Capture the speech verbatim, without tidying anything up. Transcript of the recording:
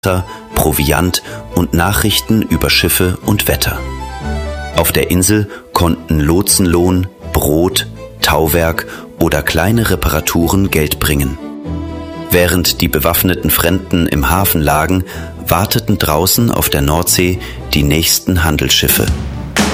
Proviant und Nachrichten über Schiffe und Wetter. Auf der Insel konnten Lotsenlohn, Brot, Tauwerk oder kleine Reparaturen Geld bringen. Während die bewaffneten Fremden im Hafen lagen, warteten draußen auf der Nordsee die nächsten Handelsschiffe.